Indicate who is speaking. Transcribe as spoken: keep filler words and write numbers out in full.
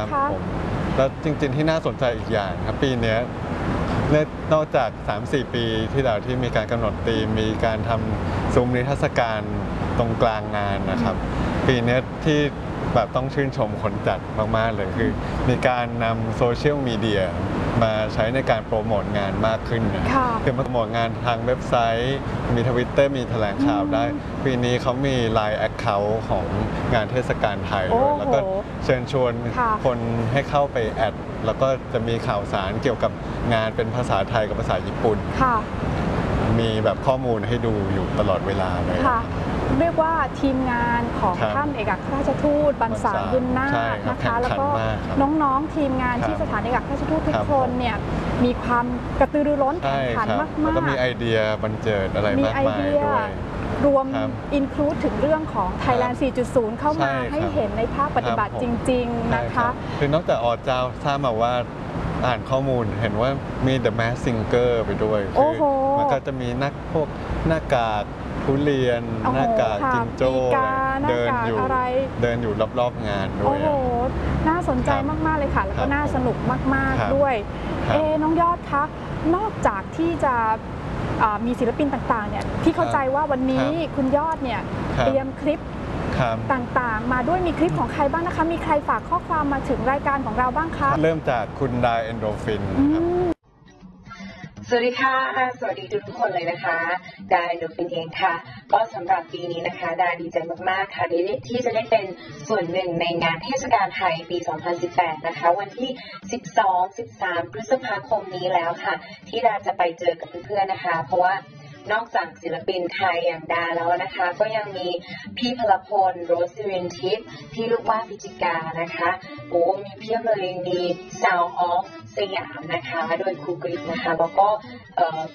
Speaker 1: คะผมแล้วจริงๆที่น่าสนใจอีกอย่างครับปีนี้นอกจาก สามสี่ ปีที่แล้วที่มีการกำหนดธีมมีการทำซุ้มนิทรรศการตรงกลางงานนะครับปีนี้ที่แบบต้องชื่นชมคนจัดมากๆเลยคือมีการนำโซเชียลมีเดียมาใช้ในการโปรโมทงานมากขึ้นนะคือมาโปรโมทงานทางเว็บไซต์มีทวิตเตอร์มีแถลงข่าวได้ปีนี้เขามี ไลน์ Account ของงานเทศกาลไทยด้วยแล้วก็เชิญชวนคนให้เข้าไปแอดแล้วก็จะมีข่าวสารเกี่ยวกับงานเป็นภาษาไทยกับภาษาญี่ปุ่นมีแบบข้อมูลให้ดูอยู่ตลอดเวลาเลย
Speaker 2: เรียกว่าทีมงานของท่านเอกอัครราชทูตบรรษาบุญนาคนะคะแล้วก็น้องๆทีมงานที่สถานเอกอัครราชทูตทุกคนเนี่ยมีความกระตือรือร้นแข่งขันมากๆ
Speaker 1: แล้วก็มีไอเดียบันเจิดอะไรมากมายด้วย
Speaker 2: รวมอินคลูดถึงเรื่องของ Thailand สี่จุดศูนย์ เข้ามาให้เห็นในภาคปฏิบัติจริงๆนะคะ
Speaker 1: คือนอกจากอเจ้าทราบมาว่าอ่านข้อมูลเห็นว่ามี The Masked Singer ไปด้วยคือมันก็จะมีนักพวกหน้ากากทุเรียนหน้ากากจิงโจ้เดินอยู่เดินอยู่รอบๆงานด้วย
Speaker 2: โอ้โหน่าสนใจมากๆเลยค่ะแล้วก็น่าสนุกมากๆด้วยเอน้องยอดคะนอกจากที่จะมีศิลปินต่างๆเนี่ยพี่เข้าใจว่าวันนี้คุณยอดเนี่ยเตรียมคลิปต่างๆมาด้วยมีคลิปของใครบ้างนะคะมีใครฝากข้อความมาถึงรายการของเราบ้างคะ
Speaker 1: เริ่มจากคุณไดเอนโดฟินครับ
Speaker 3: สวัสดีค่ะสวัสดีทุกคนเลยนะคะดาเอนโดฟินเองค่ะก็สำหรับปีนี้นะคะดาดีใจมากๆค่ะที่จะได้เป็นส่วนหนึ่งในงานเทศกาลไทยปี สองพันสิบแปด นะคะวันที่ สิบสอง สิบสาม พฤษภาคมนี้แล้วค่ะที่ดาจะไปเจอกับเพื่อนๆนะคะเพราะว่านอกจากศิลปินไทยอย่างดาแล้วนะคะก็ยังมีพี่พลพลโรสซิรินทิพย์พี่ลูกว่าฟิจิกานะคะโอ้มีเพียบเลยมี Sound of สยามนะคะโดยครูกริชนะคะแล้วก็